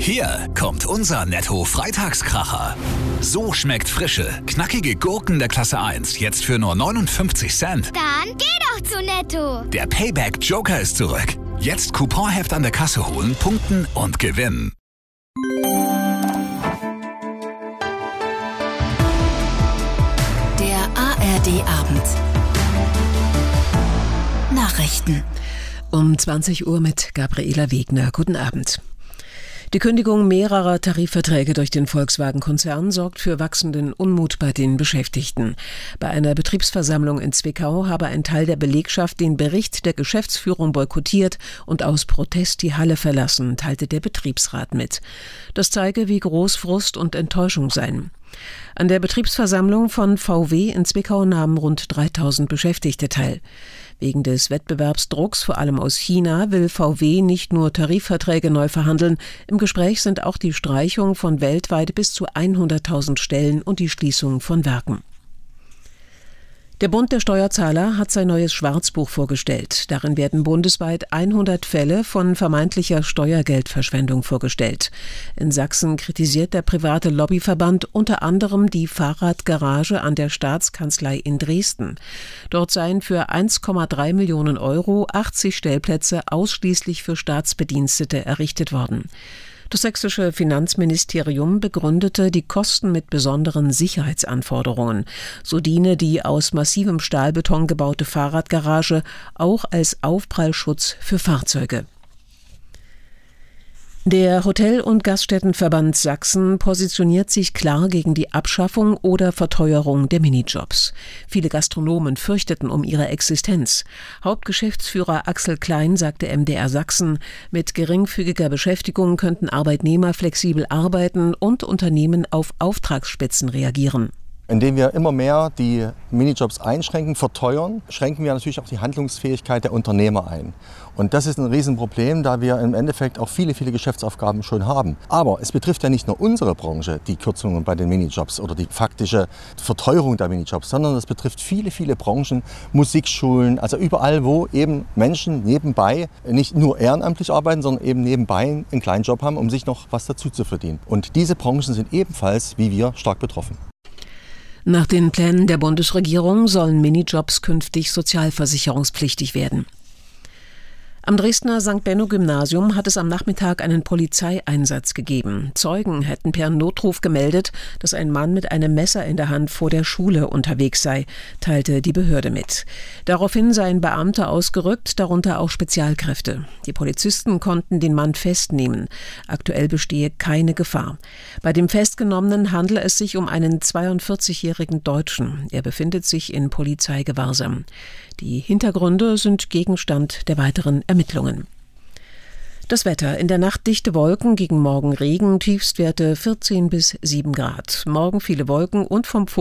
Hier kommt unser Netto-Freitagskracher. So schmeckt frische, knackige Gurken der Klasse 1 jetzt für nur 59 Cent. Dann geh doch zu Netto. Der Payback-Joker ist zurück. Jetzt Couponheft an der Kasse holen, punkten und gewinnen. Der ARD-Abend. Nachrichten. Um 20 Uhr mit Gabriela Wegner. Guten Abend. Die Kündigung mehrerer Tarifverträge durch den Volkswagen-Konzern sorgt für wachsenden Unmut bei den Beschäftigten. Bei einer Betriebsversammlung in Zwickau habe ein Teil der Belegschaft den Bericht der Geschäftsführung boykottiert und aus Protest die Halle verlassen, teilte der Betriebsrat mit. Das zeige, wie groß Frust und Enttäuschung seien. An der Betriebsversammlung von VW in Zwickau nahmen rund 3000 Beschäftigte teil. Wegen des Wettbewerbsdrucks, vor allem aus China, will VW nicht nur Tarifverträge neu verhandeln. Im Gespräch sind auch die Streichung von weltweit bis zu 100.000 Stellen und die Schließung von Werken. Der Bund der Steuerzahler hat sein neues Schwarzbuch vorgestellt. Darin werden bundesweit 100 Fälle von vermeintlicher Steuergeldverschwendung vorgestellt. In Sachsen kritisiert der private Lobbyverband unter anderem die Fahrradgarage an der Staatskanzlei in Dresden. Dort seien für 1,3 Millionen Euro 80 Stellplätze ausschließlich für Staatsbedienstete errichtet worden. Das sächsische Finanzministerium begründete die Kosten mit besonderen Sicherheitsanforderungen. So diene die aus massivem Stahlbeton gebaute Fahrradgarage auch als Aufprallschutz für Fahrzeuge. Der Hotel- und Gaststättenverband Sachsen positioniert sich klar gegen die Abschaffung oder Verteuerung der Minijobs. Viele Gastronomen fürchteten um ihre Existenz. Hauptgeschäftsführer Axel Klein sagte MDR Sachsen, mit geringfügiger Beschäftigung könnten Arbeitnehmer flexibel arbeiten und Unternehmen auf Auftragsspitzen reagieren. Indem wir immer mehr die Minijobs einschränken, verteuern, schränken wir natürlich auch die Handlungsfähigkeit der Unternehmer ein. Und das ist ein Riesenproblem, da wir im Endeffekt auch viele Geschäftsaufgaben schon haben. Aber es betrifft ja nicht nur unsere Branche, die Kürzungen bei den Minijobs oder die faktische Verteuerung der Minijobs, sondern es betrifft viele Branchen, Musikschulen, also überall, wo eben Menschen nebenbei nicht nur ehrenamtlich arbeiten, sondern eben nebenbei einen kleinen Job haben, um sich noch was dazu zu verdienen. Und diese Branchen sind ebenfalls, wie wir, stark betroffen. Nach den Plänen der Bundesregierung sollen Minijobs künftig sozialversicherungspflichtig werden. Am Dresdner St. Benno-Gymnasium hat es am Nachmittag einen Polizeieinsatz gegeben. Zeugen hätten per Notruf gemeldet, dass ein Mann mit einem Messer in der Hand vor der Schule unterwegs sei, teilte die Behörde mit. Daraufhin seien Beamte ausgerückt, darunter auch Spezialkräfte. Die Polizisten konnten den Mann festnehmen. Aktuell bestehe keine Gefahr. Bei dem Festgenommenen handele es sich um einen 42-jährigen Deutschen. Er befindet sich in Polizeigewahrsam. Die Hintergründe sind Gegenstand der weiteren Ermittlungen. Das Wetter: in der Nacht dichte Wolken, gegen Morgen Regen, Tiefstwerte 14 bis 7 Grad. Morgen viele Wolken und vom